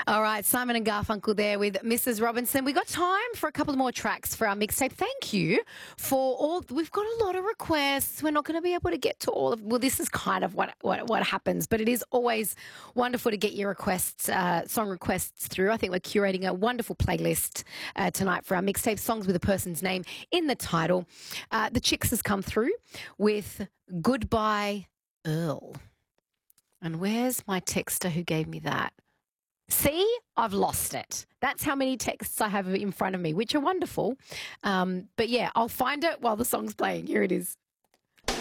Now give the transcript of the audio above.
All right, Simon and Garfunkel there with Mrs. Robinson. We got time for a couple more tracks for our mixtape. Thank you for all. We've got a lot of requests. We're not going to be able to get to all of. Well, this is kind of what happens, but it is always wonderful to get your requests, song requests through. I think we're curating a wonderful playlist tonight for our mixtape, songs with a person's name in the title. The Chicks has come through with "Goodbye Earl." And where's my texter who gave me that? See, I've lost it. That's how many texts I have in front of me, which are wonderful. But yeah, I'll find it while the song's playing. Here it is.